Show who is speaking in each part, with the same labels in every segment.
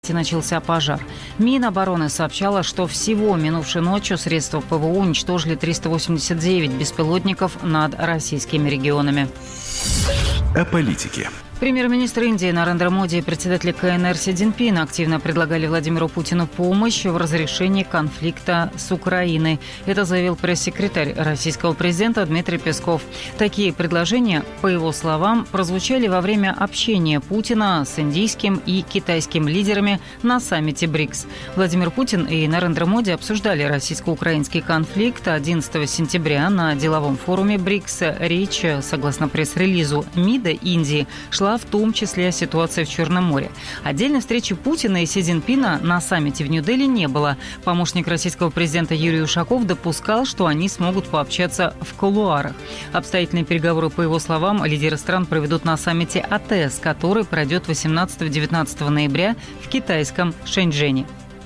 Speaker 1: начался пожар. Минобороны сообщала, что всего минувшей ночью средства ПВО уничтожили 389 беспилотников над российскими регионами.
Speaker 2: О политике.
Speaker 1: Премьер-министр Индии Нарендра Моди и председатель КНР Си Цзиньпин активно предлагали Владимиру Путину помощь в разрешении конфликта с Украиной. Это заявил пресс-секретарь российского президента Дмитрий Песков. Такие предложения, по его словам, прозвучали во время общения Путина с индийским и китайским лидерами на саммите БРИКС. Владимир Путин и Нарендра Моди обсуждали российско-украинский конфликт 11 сентября на деловом форуме БРИКС. Речь, согласно пресс-релизу МИДа Индии, шла в том числе о ситуации в Черном море. Отдельной встречи Путина и Си Цзиньпина на саммите в Нью-Дели не было. Помощник российского президента Юрий Ушаков допускал, что они смогут пообщаться в кулуарах. Обстоятельные переговоры, по его словам, лидеры стран проведут на саммите АТЭС, который пройдет 18-19 ноября в китайском Шэньчжэне.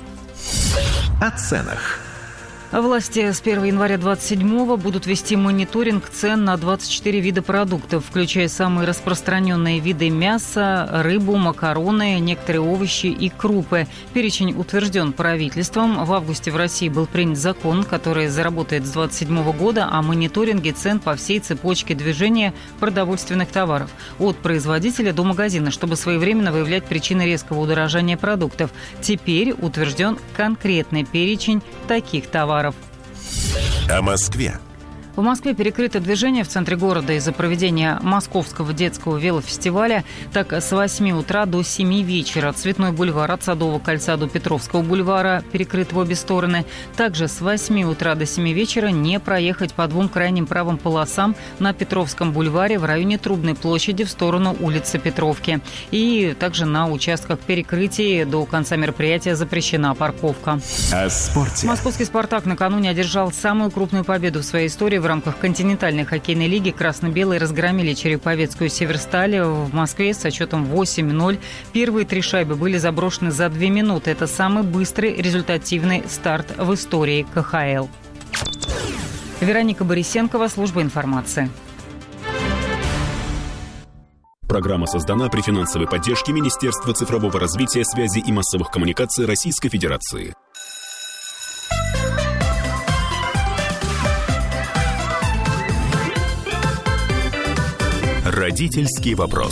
Speaker 2: О ценах.
Speaker 1: Власти с 1 января 2027 будут вести мониторинг цен на 24 вида продуктов, включая самые распространенные виды мяса, рыбу, макароны, некоторые овощи и крупы. Перечень утвержден правительством. В августе в России был принят закон, который заработает с 2027 года о мониторинге цен по всей цепочке движения продовольственных товаров. От производителя до магазина, чтобы своевременно выявлять причины резкого удорожания продуктов. Теперь утвержден конкретный перечень таких товаров.
Speaker 2: О Москве.
Speaker 1: В Москве перекрыто движение в центре города из-за проведения Московского детского велофестиваля. Так, с 8 утра до 7 вечера Цветной бульвар от Садового кольца до Петровского бульвара перекрыт в обе стороны. Также с 8 утра до 7 вечера не проехать по двум крайним правым полосам на Петровском бульваре в районе Трубной площади в сторону улицы Петровки. И также на участках перекрытий до конца мероприятия запрещена парковка.
Speaker 2: О спорте.
Speaker 1: Московский «Спартак» накануне одержал самую крупную победу в своей истории. В рамках континентальной хоккейной лиги красно-белые разгромили Череповецкую «Северсталь» в Москве с счетом 8-0. Первые 3 шайбы были заброшены за 2 минуты. Это самый быстрый результативный старт в истории КХЛ. Вероника Борисенкова, служба информации.
Speaker 3: Программа создана при финансовой поддержке Министерства цифрового развития, связи и массовых коммуникаций Российской Федерации. Родительский вопрос.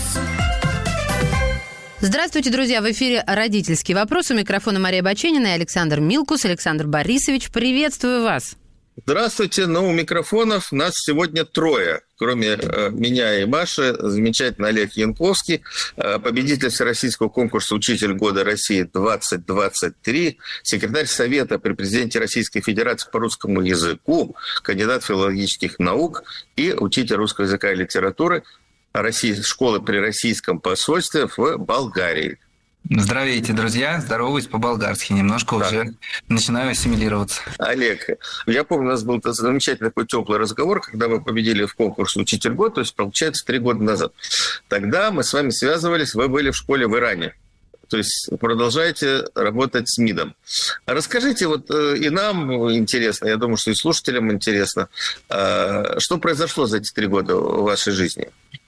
Speaker 4: Здравствуйте, друзья! В эфире «Родительский вопрос». У микрофона Мария Баченина и Александр Милкус. Александр Борисович, приветствую вас.
Speaker 5: Здравствуйте. У микрофонов нас сегодня 3. Кроме меня и Маши, замечательный Олег Янковский, победитель всероссийского конкурса «Учитель года России-2023», секретарь Совета при президенте Российской Федерации по русскому языку, кандидат филологических наук и учитель русского языка и литературы школы при российском посольстве в Болгарии.
Speaker 6: Здравейте, друзья. Здороваюсь по-болгарски. Немножко уже начинаю ассимилироваться.
Speaker 5: Олег, я помню, у нас был замечательный такой теплый разговор, когда вы победили в конкурсе «Учитель года», то есть, получается, 3 года назад. Тогда мы с вами связывались, вы были в школе в Иране. То есть продолжаете работать с МИДом. Расскажите, вот и нам интересно, я думаю, что и слушателям интересно, что произошло за эти 3 года в вашей жизни?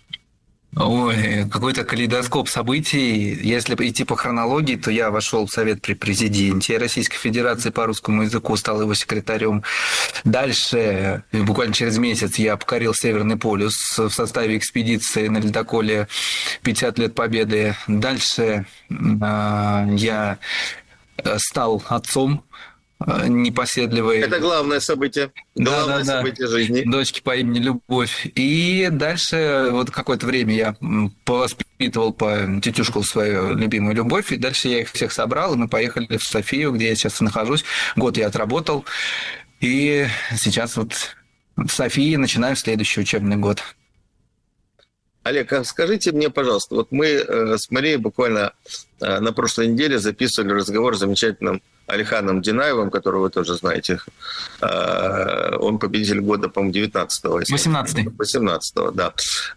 Speaker 6: Ой, какой-то калейдоскоп событий. Если идти по хронологии, то я вошел в Совет при президенте Российской Федерации по русскому языку, стал его секретарем. Дальше, буквально через месяц, я покорил Северный полюс в составе экспедиции на ледоколе «50 лет Победы». Дальше я стал отцом непоседливой.
Speaker 5: Это главное событие. Главное событие жизни.
Speaker 6: Дочки по имени Любовь. И дальше вот какое-то время я повоспитывал по тетюшку свою любимую Любовь. И дальше я их всех собрал, и мы поехали в Софию, где я сейчас нахожусь. Год я отработал. И сейчас вот в Софии начинаю следующий учебный год.
Speaker 5: Олег, а скажите мне, пожалуйста, вот мы с Марией буквально на прошлой неделе записывали разговор с замечательным Алиханом Динаевым, которого вы тоже знаете. Он победитель года, по-моему, 19-го. 18-го, да.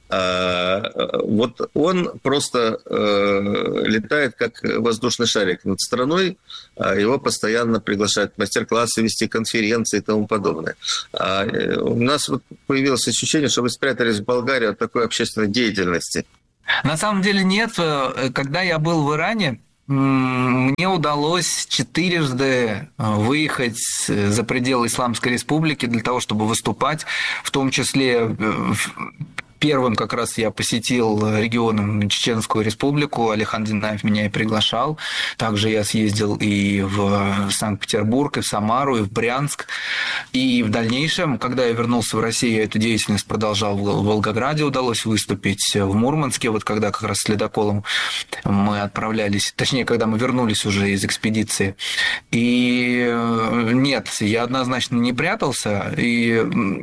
Speaker 5: Вот он просто летает как воздушный шарик над страной, его постоянно приглашают в мастер-классы, вести конференции и тому подобное. У нас вот появилось ощущение, что вы спрятались в Болгарии от такой общественной деятельности.
Speaker 6: На самом деле нет. Когда я был в Иране, мне удалось 4 выехать за пределы Исламской Республики для того, чтобы выступать, в том числе... Первым как раз я посетил регионом Чеченскую Республику, Алихан Динаев меня и приглашал. Также я съездил и в Санкт-Петербург, и в Самару, и в Брянск. И в дальнейшем, когда я вернулся в Россию, я эту деятельность продолжал в Волгограде, удалось выступить в Мурманске, вот когда как раз с ледоколом мы отправлялись, точнее, когда мы вернулись уже из экспедиции. И нет, я однозначно не прятался, и...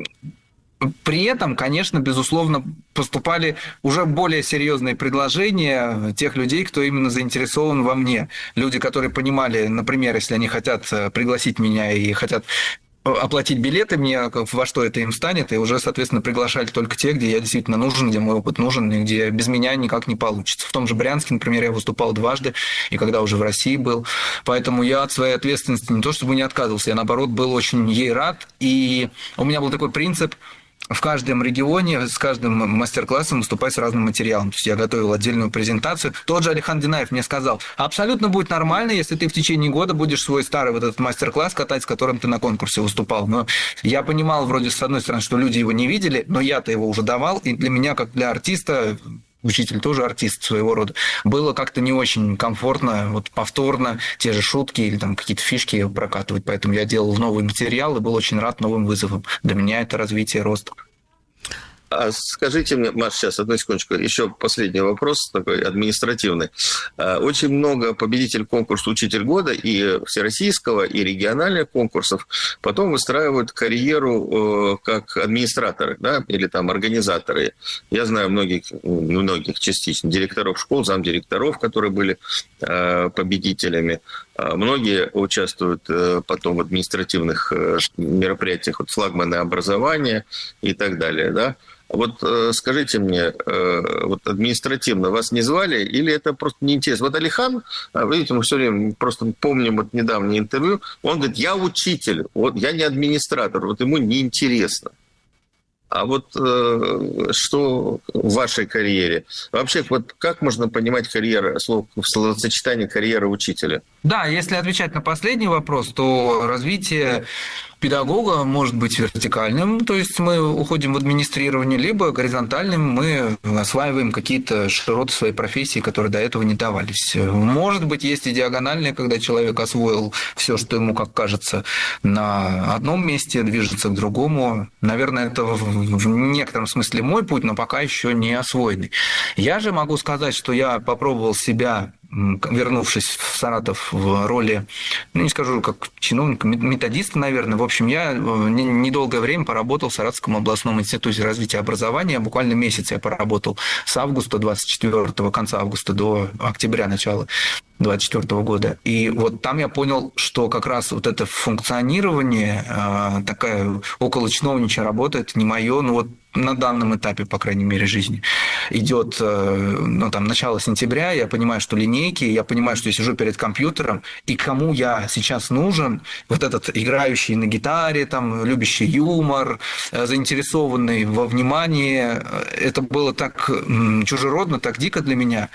Speaker 6: При этом, конечно, безусловно, поступали уже более серьезные предложения тех людей, кто именно заинтересован во мне. Люди, которые понимали, например, если они хотят пригласить меня и хотят оплатить билеты мне, во что это им станет, и уже, соответственно, приглашали только те, где я действительно нужен, где мой опыт нужен, и где без меня никак не получится. В том же Брянске, например, я выступал 2, и когда уже в России был. Поэтому я от своей ответственности не то чтобы не отказывался, я, наоборот, был очень ей рад. И у меня был такой принцип: в каждом регионе с каждым мастер-классом выступать с разным материалом. То есть я готовил отдельную презентацию. Тот же Алихан Динаев мне сказал: абсолютно будет нормально, если ты в течение года будешь свой старый вот этот мастер-класс катать, с которым ты на конкурсе выступал. Но я понимал, вроде, с одной стороны, что люди его не видели, но я-то его уже давал, и для меня, как для артиста, учитель тоже артист своего рода, было как-то не очень комфортно вот повторно те же шутки или там какие-то фишки прокатывать. Поэтому я делал новый материал и был очень рад новым вызовам. Для меня это развитие, рост.
Speaker 5: А скажите мне, Маш, сейчас, одну секундочку, еще последний вопрос, такой административный. Очень много победителей конкурса «Учитель года» и всероссийского, и региональных конкурсов потом выстраивают карьеру как администраторы, да, или там организаторы. Я знаю многих частично директоров школ, замдиректоров, которые были победителями. Многие участвуют потом в административных мероприятиях, вот флагманы образования и так далее, да. Вот скажите мне, вот административно вас не звали или это просто неинтересно? Вот Алихан, видите, мы все время просто помним вот недавнее интервью, он говорит: я учитель, вот я не администратор, вот ему неинтересно. А вот что в вашей карьере? Вообще, вот как можно понимать словосочетание карьера учителя?
Speaker 6: Да, если отвечать на последний вопрос, то развитие педагога может быть вертикальным, то есть мы уходим в администрирование, либо горизонтальным, мы осваиваем какие-то широты своей профессии, которые до этого не давались. Может быть, есть и диагональные, когда человек освоил все, что ему, как кажется, на одном месте, движется к другому. Наверное, это в некотором смысле мой путь, но пока еще не освоенный. Я же могу сказать, что я попробовал себя, вернувшись в Саратов в роли, не скажу как чиновника, методиста, наверное. В общем, я недолгое время поработал в Саратовском областном институте развития образования. Буквально месяц я поработал с августа 24-го, конца августа до октября, начала 24-го года. И вот там я понял, что как раз вот это функционирование, такая околочиновничья работа, это не мое, но вот на данном этапе, по крайней мере, жизни. Идет начало сентября, я понимаю, что линейки, я понимаю, что я сижу перед компьютером, и кому я сейчас нужен, вот этот играющий на гитаре, там, любящий юмор, заинтересованный во внимании, это было так чужеродно, так дико для меня,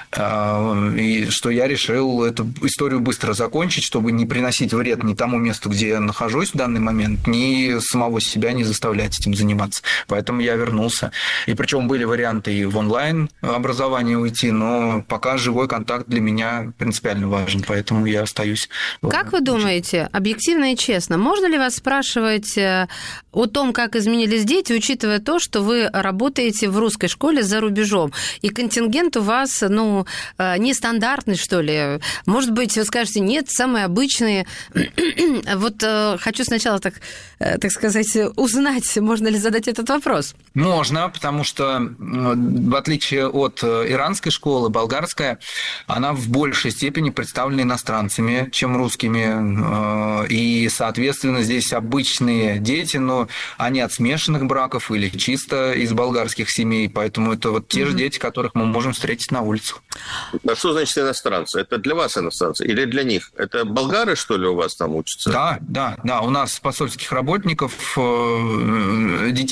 Speaker 6: и что я решил эту историю быстро закончить, чтобы не приносить вред ни тому месту, где я нахожусь в данный момент, ни самого себя не заставлять этим заниматься. Поэтому я вернулся. И причем были варианты и в онлайн образование уйти, но пока живой контакт для меня принципиально важен, поэтому я остаюсь.
Speaker 4: Как вы думаете, объективно и честно, можно ли вас спрашивать о том, как изменились дети, учитывая то, что вы работаете в русской школе за рубежом, и контингент у вас, нестандартный, что ли? Может быть, вы скажете: нет, самые обычные. Вот хочу сначала, так сказать, узнать, можно ли задать этот вопрос.
Speaker 6: Можно, потому что, в отличие от иранской школы, болгарская, она в большей степени представлена иностранцами, чем русскими. И, соответственно, здесь обычные дети, но они от смешанных браков или чисто из болгарских семей. Поэтому это вот те же дети, которых мы можем встретить на улицах.
Speaker 5: А что значит иностранцы? Это для вас иностранцы или для них? Это болгары, что ли, у вас там учатся?
Speaker 6: Да. У нас посольских работников, детей посольских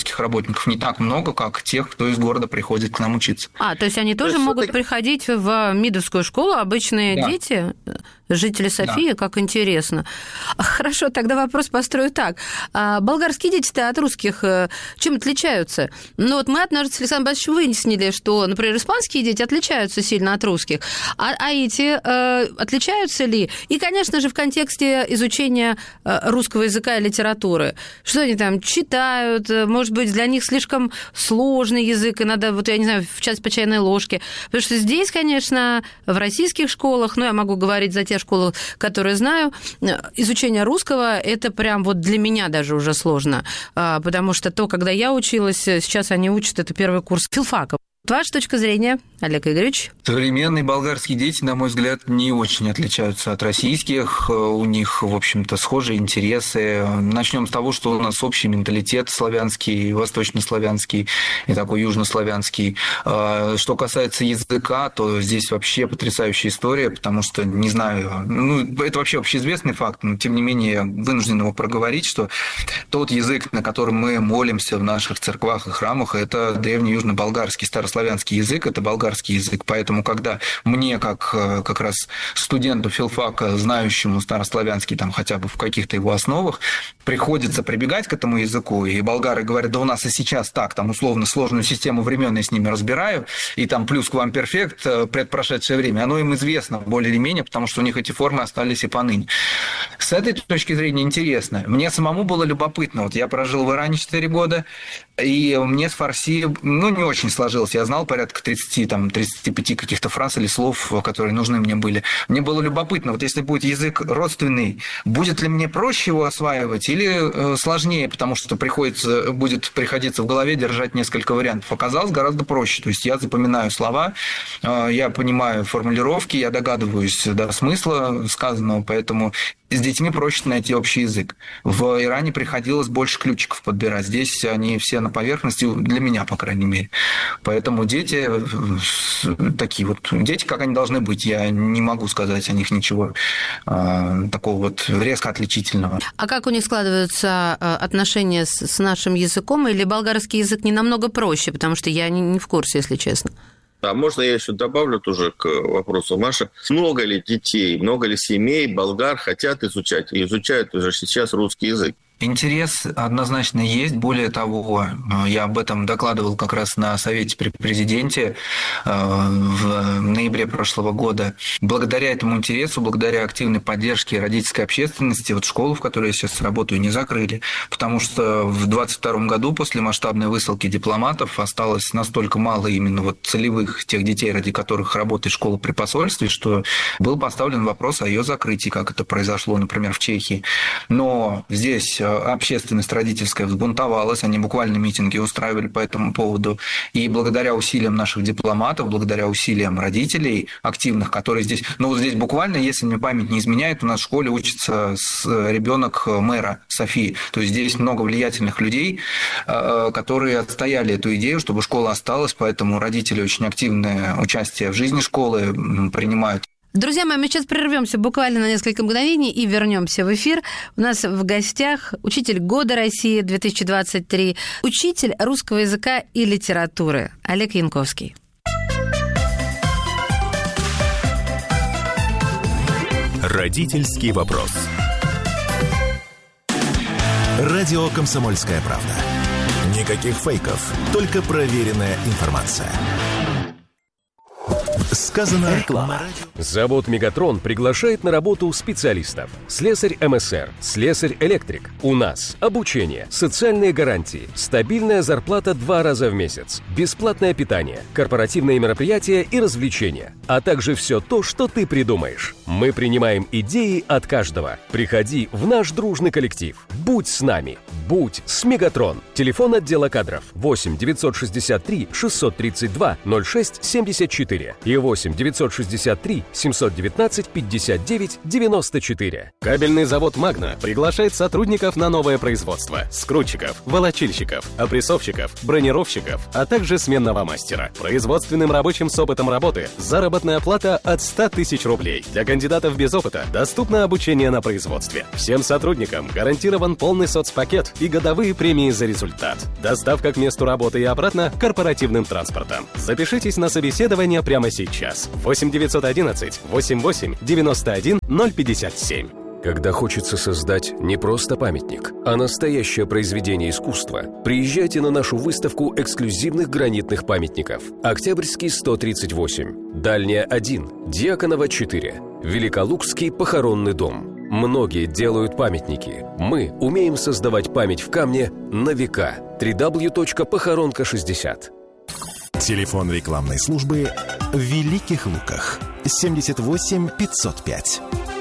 Speaker 6: русских работников не так много, как тех, кто из города приходит к нам учиться.
Speaker 4: То есть они тоже могут приходить в МИДовскую школу, обычные дети, жители Софии, как интересно. Хорошо, тогда вопрос построю так. Болгарские дети-то от русских чем отличаются? Ну вот мы однажды с Александром Борисовичем выяснили, что, например, испанские дети отличаются сильно от русских, а эти отличаются ли? И, конечно же, в контексте изучения русского языка и литературы. Что они там читают? Может быть, для них слишком сложный язык, и надо, вот я не знаю, в час по чайной ложке. Потому что здесь, конечно, в российских школах, я могу говорить за те школы, которые знаю, изучение русского – это прям вот для меня даже уже сложно. Потому что когда я училась, сейчас они учат, это первый курс филфака. Ваша точка зрения, Олег Игоревич?
Speaker 6: Современные болгарские дети, на мой взгляд, не очень отличаются от российских. У них, в общем-то, схожие интересы. Начнем с того, что у нас общий менталитет славянский, восточнославянский и такой южнославянский. Что касается языка, то здесь вообще потрясающая история, потому что, не знаю, это вообще общеизвестный факт, но, тем не менее, я вынужден его проговорить, что тот язык, на котором мы молимся в наших церквах и храмах, это древнеюжно-болгарский, старославянский язык, это болгарский язык. Поэтому, когда мне, как раз студенту филфака, знающему старославянский там хотя бы в каких-то его основах, приходится прибегать к этому языку, и болгары говорят, да у нас и сейчас так, там условно сложную систему времен я с ними разбираю, и там плюс квамперфект, предпрошедшее время, оно им известно более или менее, потому что у них эти формы остались и поныне. С этой точки зрения интересно. Мне самому было любопытно. Вот я прожил в Иране 4 года, и мне с фарси, не очень сложилось. Я знал порядка 35 каких-то фраз или слов, которые нужны мне были. Мне было любопытно, вот если будет язык родственный, будет ли мне проще его осваивать или сложнее, потому что будет приходиться в голове держать несколько вариантов. Оказалось гораздо проще. То есть я запоминаю слова, я понимаю формулировки, я догадываюсь до смысла сказанного, поэтому с детьми проще найти общий язык. В Иране приходилось больше ключиков подбирать. Здесь они все на поверхности, для меня, по крайней мере. Поэтому дети такие вот, дети, как они должны быть. Я не могу сказать о них ничего такого вот резко отличительного.
Speaker 4: А как у них складываются отношения с нашим языком? Или болгарский язык не намного проще? Потому что я не в курсе, если честно.
Speaker 5: А можно я еще добавлю тоже к вопросу Маши? Много ли детей, много ли семей болгар хотят изучать и изучают уже сейчас русский язык?
Speaker 6: Интерес однозначно есть. Более того, я об этом докладывал как раз на Совете при президенте в ноябре прошлого года. Благодаря этому интересу, благодаря активной поддержке родительской общественности, вот школу, в которой я сейчас работаю, не закрыли, потому что в 2022 году после масштабной высылки дипломатов осталось настолько мало именно вот целевых тех детей, ради которых работает школа при посольстве, что был поставлен вопрос о ее закрытии, как это произошло, например, в Чехии. Но здесь общественность родительская взбунтовалась, они буквально митинги устраивали по этому поводу. И благодаря усилиям наших дипломатов, благодаря усилиям родителей активных, которые здесь... вот здесь буквально, если мне память не изменяет, у нас в школе учится ребенок мэра Софии. То есть здесь много влиятельных людей, которые отстояли эту идею, чтобы школа осталась, поэтому родители очень активное участие в жизни школы принимают.
Speaker 4: Друзья мои, мы сейчас прервемся буквально на несколько мгновений и вернемся в эфир. У нас в гостях учитель года России 2023, учитель русского языка и литературы Олег Янковский.
Speaker 2: Родительский вопрос. Радио «Комсомольская правда». Никаких фейков, только проверенная информация. Сказано реклама.
Speaker 7: Завод «Мегатрон» приглашает на работу специалистов. Слесарь МСР, слесарь-электрик. У нас обучение, социальные гарантии, стабильная зарплата 2 раза в месяц, бесплатное питание, корпоративные мероприятия и развлечения, а также все то, что ты придумаешь. Мы принимаем идеи от каждого. Приходи в наш дружный коллектив. Будь с нами. Будь с «Мегатрон». Телефон отдела кадров 8 963 632 06 74 и 8 963 719 59 94.
Speaker 8: Кабельный завод «Магна» приглашает сотрудников на новое производство: скрутчиков, волочильщиков, опрессовщиков, бронировщиков, а также сменного мастера. Производственным рабочим с опытом работы заработная плата от 100 000 рублей. Для кандидатов кандидатов без опыта доступно обучение на производстве. Всем сотрудникам гарантирован полный соцпакет и годовые премии за результат. Доставка к месту работы и обратно корпоративным транспортом. Запишитесь на собеседование прямо сейчас. 8 911 88 91 057.
Speaker 7: Когда хочется создать не просто памятник, а настоящее произведение искусства, приезжайте на нашу выставку эксклюзивных гранитных памятников. Октябрьский 138, Дальняя 1, Дьяконова 4, Великолукский похоронный дом. Многие делают памятники. Мы умеем создавать память в камне на века. www.похоронка60.
Speaker 2: Телефон рекламной службы в Великих Луках 78 505.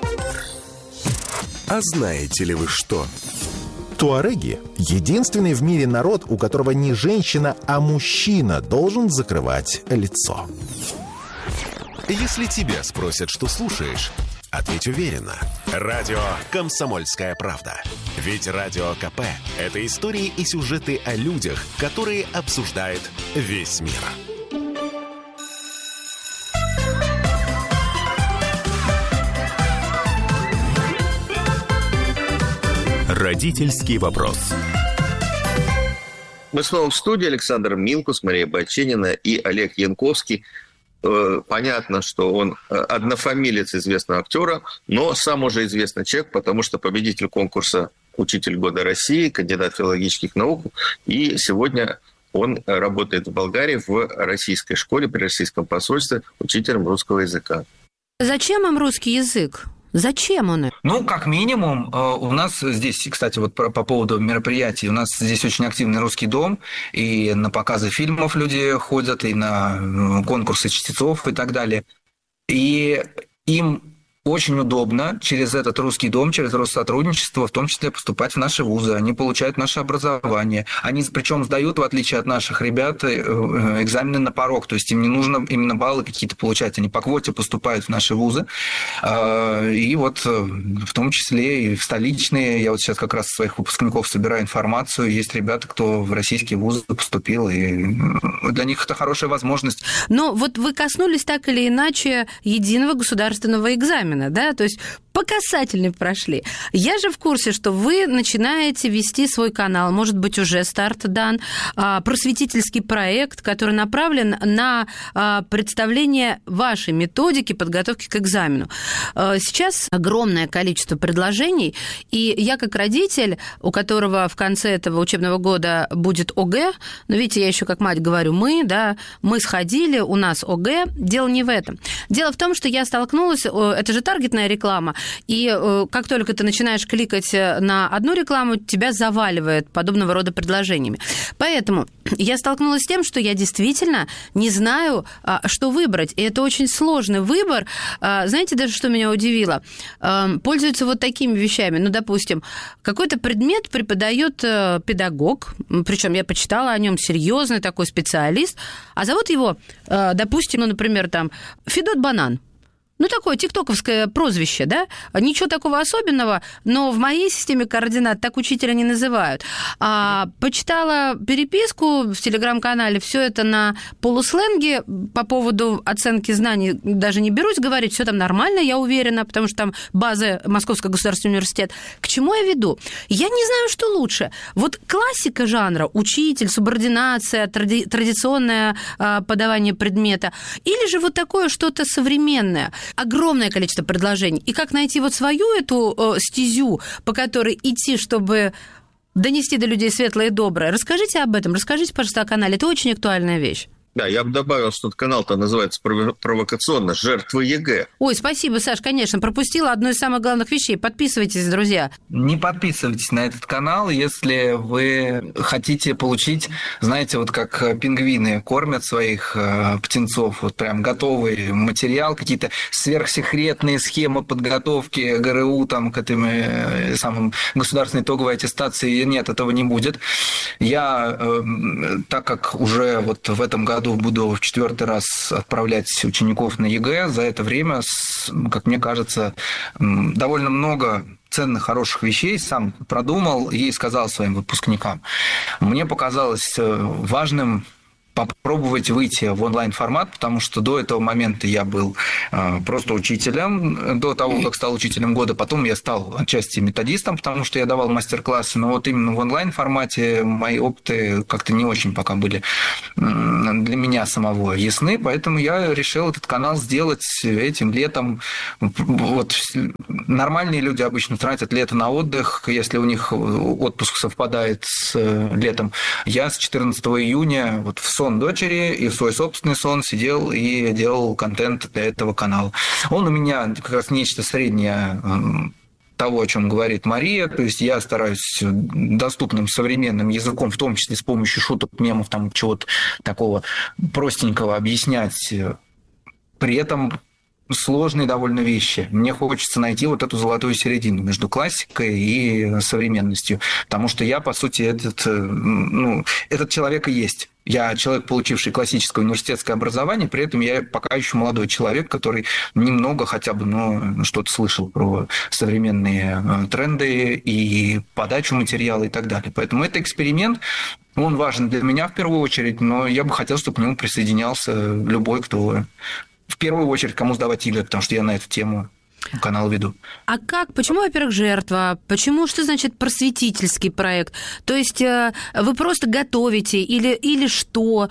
Speaker 2: А знаете ли вы что? Туареги – единственный в мире народ, у которого не женщина, а мужчина должен закрывать лицо. Если тебя спросят, что слушаешь, ответь уверенно. Радио «Комсомольская правда». Ведь Радио КП – это истории и сюжеты о людях, которые обсуждает весь мир. Родительский вопрос.
Speaker 5: Мы снова в студии. Александр Милкус, Мария Баченина и Олег Янковский. Понятно, что он однофамилец известного актера, но сам уже известный человек, потому что победитель конкурса «Учитель года России», кандидат филологических наук. И сегодня он работает в Болгарии в российской школе при российском посольстве учителем русского языка.
Speaker 4: Зачем им русский язык? Зачем он?
Speaker 6: Ну, как минимум, у нас здесь, кстати, вот по поводу мероприятий, у нас здесь очень активный русский дом, и на показы фильмов люди ходят, и на конкурсы чтецов и так далее. И им очень удобно через этот русский дом, через Россотрудничество, в том числе поступать в наши вузы. Они получают наше образование. Они, причем, сдают, в отличие от наших ребят, экзамены на порог. То есть им не нужно именно баллы какие-то получать. Они по квоте поступают в наши вузы. И вот в том числе и в столичные. Я вот сейчас как раз своих выпускников собираю информацию. Есть ребята, кто в российские вузы поступил, и для них это хорошая возможность.
Speaker 4: Но вот вы коснулись так или иначе единого государственного экзамена. Да, то есть по касательной прошли. Я же в курсе, что вы начинаете вести свой канал, может быть, уже старт дан, просветительский проект, который направлен на представление вашей методики подготовки к экзамену. Сейчас огромное количество предложений, и я как родитель, у которого в конце этого учебного года будет ОГЭ, но видите, я еще как мать говорю, мы сходили, у нас ОГЭ, дело не в этом. Дело в том, что я столкнулась, это же таргетная реклама, и как только ты начинаешь кликать на одну рекламу, тебя заваливает подобного рода предложениями. Поэтому я столкнулась с тем, что я действительно не знаю, что выбрать. И это очень сложный выбор. Знаете, даже что меня удивило? Пользуются вот такими вещами. Ну, допустим, какой-то предмет преподает педагог, причем я почитала о нем, серьезный такой специалист, а зовут его, допустим, например, там, Федот Банан. Ну, такое тиктоковское прозвище, да? Ничего такого особенного, но в моей системе координат так учителя не называют. Почитала переписку в телеграм-канале, все это на полусленге по поводу оценки знаний, даже не берусь говорить, все там нормально, я уверена, потому что там база Московский государственный университет. К чему я веду? Я не знаю, что лучше. Вот классика жанра, учитель, субординация, традиционное подавание предмета, или же вот такое что-то современное. Огромное количество предложений. И как найти вот свою эту стезю, по которой идти, чтобы донести до людей светлое и доброе? Расскажите об этом, расскажите, пожалуйста, о канале. Это очень актуальная вещь.
Speaker 5: Да, я бы добавил, что этот канал-то называется провокационно «Жертвы ЕГЭ».
Speaker 4: Ой, спасибо, Саш, конечно, пропустила одну из самых главных вещей. Подписывайтесь, друзья.
Speaker 6: Не подписывайтесь на этот канал, если вы хотите получить, знаете, вот как пингвины кормят своих птенцов, вот прям готовый материал, какие-то сверхсекретные схемы подготовки ГРУ там, к этим самым государственной итоговой аттестации. Нет, этого не будет. Я, так как уже вот в этом году буду в 4-й раз отправлять учеников на ЕГЭ. За это время, как мне кажется, довольно много ценных, хороших вещей сам продумал и сказал своим выпускникам. Мне показалось важным попробовать выйти в онлайн-формат, потому что до этого момента я был просто учителем, до того, как стал учителем года. Потом я стал отчасти методистом, потому что я давал мастер-классы. Но вот именно в онлайн-формате мои опыты как-то не очень пока были для меня самого ясны, поэтому я решил этот канал сделать этим летом. Вот нормальные люди обычно тратят лето на отдых, если у них отпуск совпадает с летом. Я с 14 июня вот в сон дочери и в свой собственный сон сидел и делал контент для этого канала. Он у меня как раз нечто среднее того, о чем говорит Мария, то есть я стараюсь доступным современным языком, в том числе с помощью шуток, мемов, там чего-то такого простенького объяснять, при этом сложные довольно вещи. Мне хочется найти вот эту золотую середину между классикой и современностью, потому что я, по сути, этот человек и есть. Я человек, получивший классическое университетское образование, при этом я пока еще молодой человек, который немного хотя бы что-то слышал про современные тренды и подачу материала и так далее. Поэтому это эксперимент, он важен для меня в первую очередь, но я бы хотел, чтобы к нему присоединялся любой, кто в первую очередь кому сдавать игры, потому что я на эту тему канал веду.
Speaker 4: А как? Почему, во-первых, жертва? Почему, что значит просветительский проект? То есть вы просто готовите или что?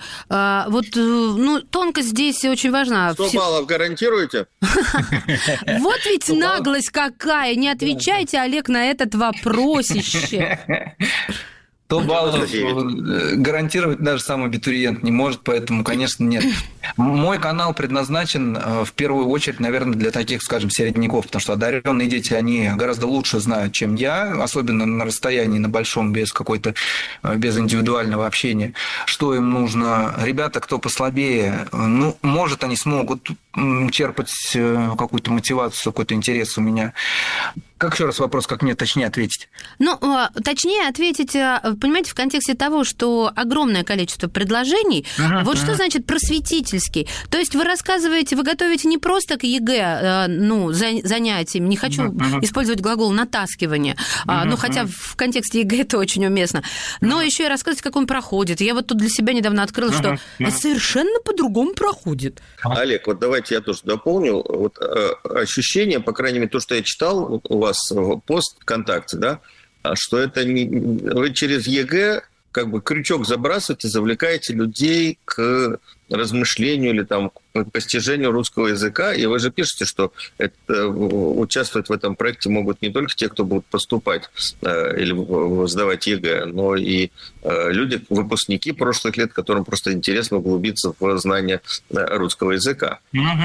Speaker 4: Тонкость здесь очень важна.
Speaker 5: 100 баллов гарантируете?
Speaker 4: Вот ведь наглость какая! Не отвечайте, Олег, на этот вопросище.
Speaker 6: 100 баллов гарантировать даже сам абитуриент не может, поэтому, конечно, нет. Мой канал предназначен в первую очередь, наверное, для таких, скажем, середняков, потому что одаренные дети, они гораздо лучше знают, чем я, особенно на расстоянии, на большом, без индивидуального общения, что им нужно. Ребята, кто послабее, может, они смогут черпать какую-то мотивацию, какой-то интерес у меня. Как еще раз вопрос, как мне точнее ответить?
Speaker 4: Точнее ответить, понимаете, в контексте того, что огромное количество предложений, что значит просветительский? То есть вы рассказываете, вы готовите не просто к ЕГЭ, занятиями, не хочу использовать глагол «натаскивание», хотя в контексте ЕГЭ это очень уместно, но еще и рассказывать, как он проходит. Я вот тут для себя недавно открыла, что это совершенно по-другому проходит.
Speaker 5: Олег, вот давайте я тоже дополню. Вот ощущение, по крайней мере, то, что я читал у вас пост ВКонтакте, да, что это вы через ЕГЭ как бы крючок забрасываете, завлекаете людей к размышлению или там к постижению русского языка, и вы же пишете, что участвовать в этом проекте могут не только те, кто будут поступать или сдавать ЕГЭ, но и люди, выпускники прошлых лет, которым просто интересно углубиться в знание русского языка.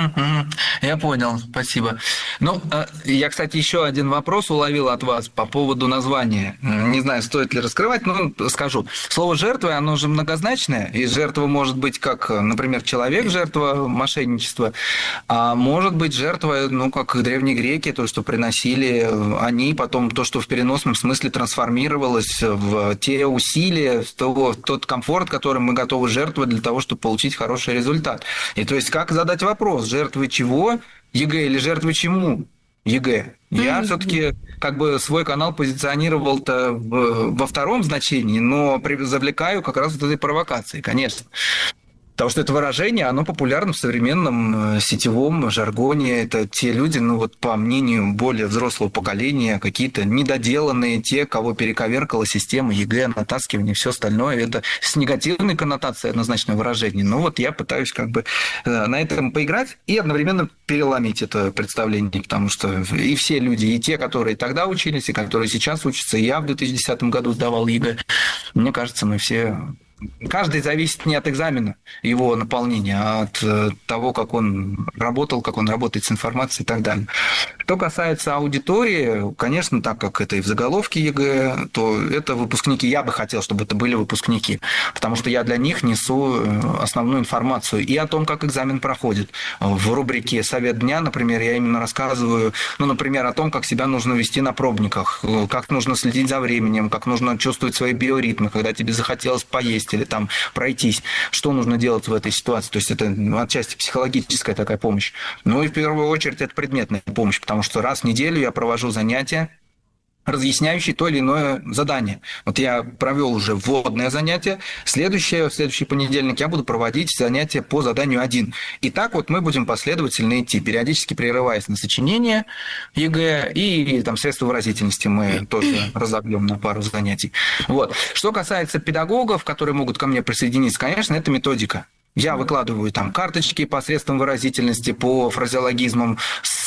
Speaker 6: Я понял, спасибо. Я, кстати, еще один вопрос уловил от вас по поводу названия. Не знаю, стоит ли раскрывать, но скажу. Слово «жертва», оно же многозначное, и жертва может быть как, например, человек, жертва мошенничества, а может быть жертва, как древние греки, то, что приносили они, потом то, что в переносном смысле трансформировалось в те усилия, в тот комфорт, который мы готовы жертвовать для того, чтобы получить хороший результат. И то есть как задать вопрос, жертвы чего, ЕГЭ, или жертвы чему? ЕГЭ. Я все-таки свой канал позиционировал-то во втором значении, но завлекаю как раз вот этой провокацией, конечно. Потому что это выражение, оно популярно в современном сетевом жаргоне. Это те люди, по мнению более взрослого поколения, какие-то недоделанные, те, кого перековеркала система ЕГЭ, натаскивание, все остальное. Это с негативной коннотацией однозначное выражение. Но я пытаюсь на этом поиграть и одновременно переломить это представление, потому что и все люди, и те, которые тогда учились, и которые сейчас учатся, и я в 2010 году сдавал ЕГЭ, мне кажется, мы все... Каждый зависит не от экзамена, его наполнения, а от того, как он работает с информацией и так далее. Что касается аудитории, конечно, так как это и в заголовке ЕГЭ, то это выпускники. Я бы хотел, чтобы это были выпускники, потому что я для них несу основную информацию и о том, как экзамен проходит. В рубрике «Совет дня», например, я именно рассказываю, например, о том, как себя нужно вести на пробниках, как нужно следить за временем, как нужно чувствовать свои биоритмы, когда тебе захотелось поесть или там пройтись, что нужно делать в этой ситуации. То есть это отчасти психологическая такая помощь. И в первую очередь это предметная помощь, потому что раз в неделю я провожу занятия разъясняющий то или иное задание. Вот я провел уже вводное занятие. В следующий понедельник я буду проводить занятия по заданию 1. И так вот мы будем последовательно идти, периодически прерываясь на сочинение ЕГЭ и там средства выразительности мы тоже разобьем на пару занятий. Вот. Что касается педагогов, которые могут ко мне присоединиться, конечно, это методика. Я выкладываю там карточки по средствам выразительности, по фразеологизмам,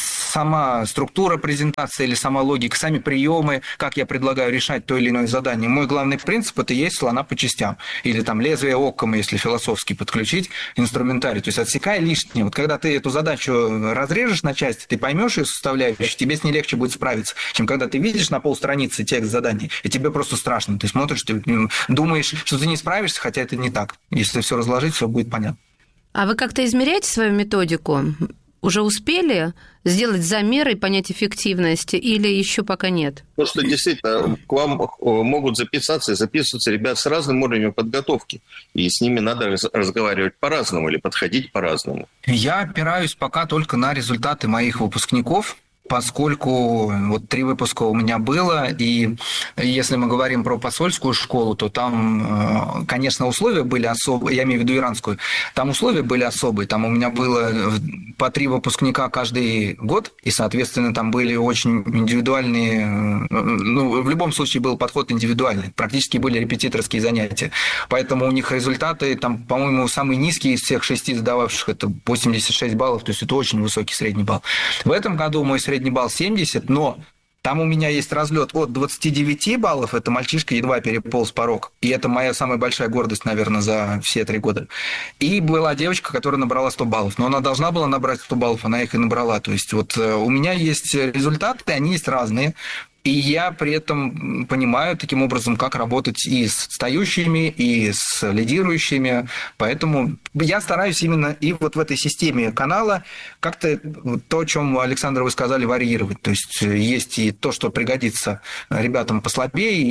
Speaker 6: сама структура презентации или сама логика, сами приемы, как я предлагаю решать то или иное задание. Мой главный принцип – это есть слона по частям. Или там лезвие оккома, если философски подключить, инструментарий. То есть отсекай лишнее. Вот когда ты эту задачу разрежешь на части, ты поймешь ее составляющие, тебе с ней легче будет справиться, чем когда ты видишь на полстраницы текст заданий, и тебе просто страшно. Ты смотришь, ты думаешь, что ты не справишься, хотя это не так. Если все разложить, все будет понятно.
Speaker 4: А вы как-то измеряете свою методику? Уже успели сделать замеры и понять эффективность, или еще пока нет?
Speaker 5: Потому что действительно к вам могут записываться ребят с разным уровнем подготовки, и с ними надо разговаривать по-разному или подходить по-разному.
Speaker 6: Я опираюсь пока только на результаты моих выпускников, поскольку вот 3 выпуска у меня было, и если мы говорим про посольскую школу, то там, конечно, условия были особые, я имею в виду иранскую, там условия были особые, там у меня было по 3 выпускника каждый год, и, соответственно, там были очень индивидуальные, ну, в любом случае был подход индивидуальный, практически были репетиторские занятия, поэтому у них результаты, там, по-моему, самые низкие из всех 6 сдававших, это 86 баллов, то есть это очень высокий средний балл. В этом году мой средний балл 70, но там у меня есть разлет от 29 баллов, это мальчишка едва переполз порог, и это моя самая большая гордость, наверное, за все 3 года. И была девочка, которая набрала 100 баллов, но она должна была набрать 100 баллов, она их и набрала. То есть вот у меня есть результаты, они есть разные. И я при этом понимаю таким образом, как работать и с отстающими, и с лидирующими. Поэтому я стараюсь именно и вот в этой системе канала как-то то, о чем, Александр, вы сказали, варьировать. То есть есть и то, что пригодится ребятам послабее,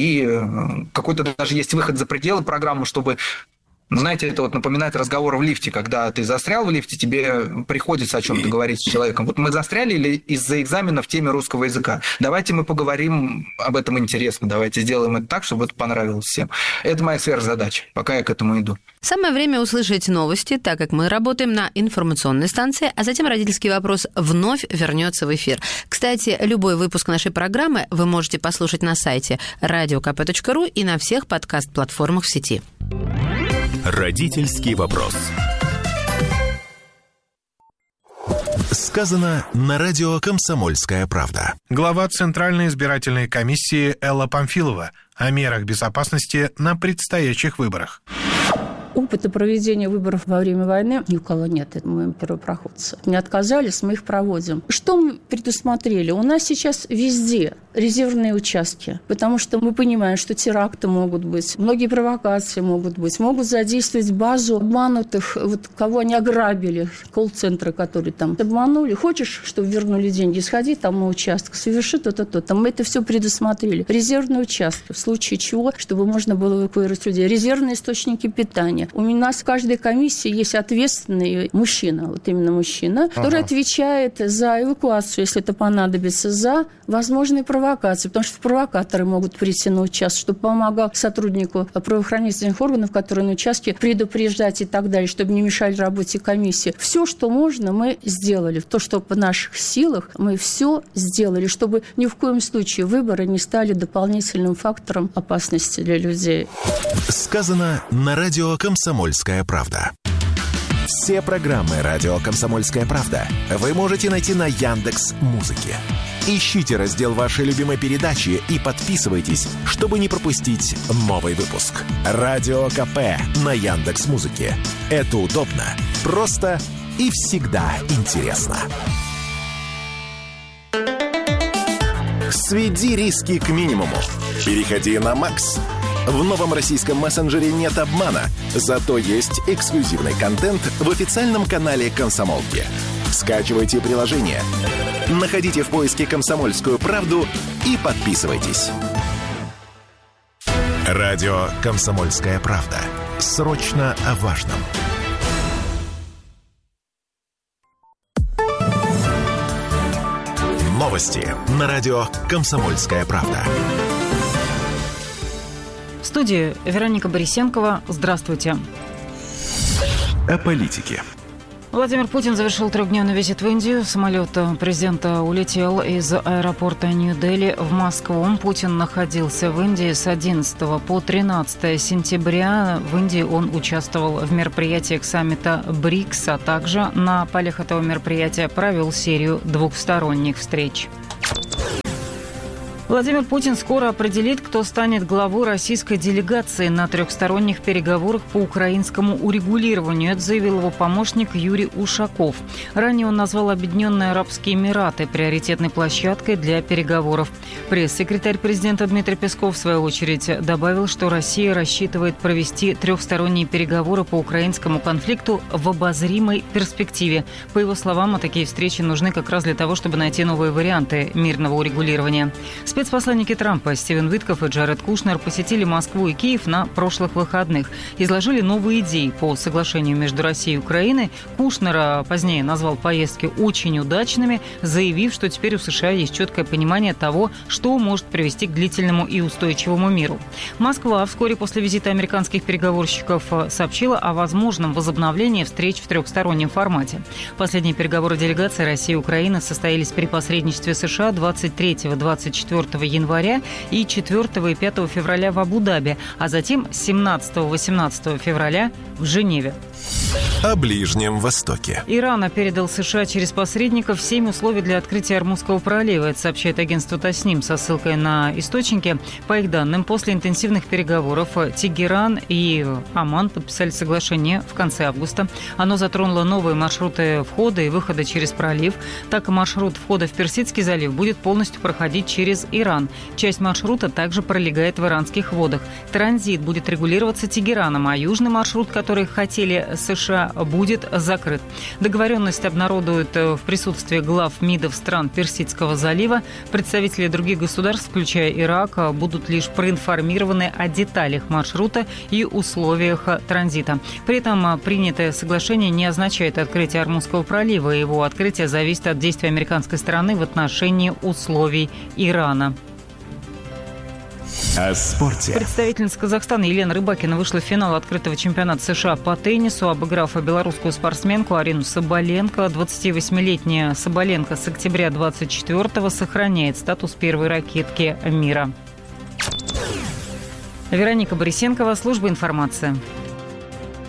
Speaker 6: и какой-то даже есть выход за пределы программы, чтобы... Знаете, это вот напоминает разговор в лифте, когда ты застрял в лифте, тебе приходится о чем-то говорить с человеком. Вот мы застряли из-за экзамена в теме русского языка. Давайте мы поговорим об этом интересно, давайте сделаем это так, чтобы это понравилось всем. Это моя сверхзадача, пока я к этому иду.
Speaker 4: Самое время услышать новости, так как мы работаем на информационной станции, а затем «Родительский вопрос» вновь вернется в эфир. Кстати, любой выпуск нашей программы вы можете послушать на сайте radiokp.ru и на всех подкаст-платформах в сети.
Speaker 2: Родительский вопрос. Сказано на радио «Комсомольская правда».
Speaker 9: Глава Центральной избирательной комиссии Элла Памфилова о мерах безопасности на предстоящих выборах.
Speaker 10: Опыта проведения выборов во время войны ни у кого нет, это мы первопроходцы. Не отказались, мы их проводим. Что мы предусмотрели? У нас сейчас везде резервные участки, потому что мы понимаем, что теракты могут быть, многие провокации могут быть, могут задействовать базу обманутых, вот кого они ограбили, колл-центры, которые там обманули. Хочешь, чтобы вернули деньги, сходи там на участок, соверши то-то, то-то. Мы это все предусмотрели. Резервные участки, в случае чего, чтобы можно было эвакуировать людей. Резервные источники питания. У нас в каждой комиссии есть ответственный мужчина, вот именно мужчина, который отвечает за эвакуацию, если это понадобится, за возможные провокации, потому что провокаторы могут прийти на участок, чтобы помогал сотруднику правоохранительных органов, которые на участке, предупреждать и так далее, чтобы не мешали работе комиссии. Все, что можно, мы сделали. То, что в наших силах, мы все сделали, чтобы ни в коем случае выборы не стали дополнительным фактором опасности для людей.
Speaker 2: Сказано на радио «Комсомольская правда». Все программы радио «Комсомольская правда» вы можете найти на Яндекс.Музыке. Ищите раздел вашей любимой передачи и подписывайтесь, чтобы не пропустить новый выпуск. Радио КП на Яндекс.Музыке. Это удобно, просто и всегда интересно. Сведи риски к минимуму. Переходи на Макс. В новом российском мессенджере нет обмана, зато есть эксклюзивный контент в официальном канале «Комсомолки». Скачивайте приложение, находите в поиске «Комсомольскую правду» и подписывайтесь. Радио «Комсомольская правда». Срочно о важном. Новости на радио «Комсомольская правда».
Speaker 1: В студии Вероника Борисенкова. Здравствуйте.
Speaker 2: О политике.
Speaker 1: Владимир Путин завершил 3-дневный визит в Индию. Самолет президента улетел из аэропорта Нью-Дели в Москву. Путин находился в Индии с 11 по 13 сентября. В Индии он участвовал в мероприятиях саммита БРИКС, а также на полях этого мероприятия провел серию двухсторонних встреч. Владимир Путин скоро определит, кто станет главой российской делегации на трехсторонних переговорах по украинскому урегулированию. Это заявил его помощник Юрий Ушаков. Ранее он назвал Объединенные Арабские Эмираты приоритетной площадкой для переговоров. Пресс-секретарь президента Дмитрий Песков, в свою очередь, добавил, что Россия рассчитывает провести трехсторонние переговоры по украинскому конфликту в обозримой перспективе. По его словам, такие встречи нужны как раз для того, чтобы найти новые варианты мирного урегулирования. Спецпосланники Трампа Стивен Витков и Джаред Кушнер посетили Москву и Киев на прошлых выходных. Изложили новые идеи по соглашению между Россией и Украиной. Кушнер позднее назвал поездки очень удачными, заявив, что теперь у США есть четкое понимание того, что может привести к длительному и устойчивому миру. Москва вскоре после визита американских переговорщиков сообщила о возможном возобновлении встреч в трехстороннем формате. Последние переговоры делегаций России и Украины состоялись при посредничестве США 23-24 января и 4 и 5 февраля в Абу-Даби, а затем 17-18 февраля в Женеве.
Speaker 2: О Ближнем Востоке.
Speaker 1: Иран передал США через посредников 7 условий для открытия Ормузского пролива. Это сообщает агентство Тасним со ссылкой на источники. По их данным, после интенсивных переговоров Тегеран и Оман подписали соглашение в конце августа. Оно затронуло новые маршруты входа и выхода через пролив. Так, маршрут входа в Персидский залив будет полностью проходить через Иран. Часть маршрута также пролегает в иранских водах. Транзит будет регулироваться Тегераном, а южный маршрут, который хотели США, будет закрыт. Договоренность обнародуют в присутствии глав МИДов стран Персидского залива. Представители других государств, включая Ирак, будут лишь проинформированы о деталях маршрута и условиях транзита. При этом принятое соглашение не означает открытие Ормузского пролива. Его открытие зависит от действий американской стороны в отношении условий Ирана.
Speaker 2: О спорте.
Speaker 1: Представительница Казахстана Елена Рыбакина вышла в финал открытого чемпионата США по теннису, обыграв белорусскую спортсменку Арину Соболенко. 28-летняя Соболенко с октября 24-го сохраняет статус первой ракетки мира. Вероника Борисенкова, служба информации.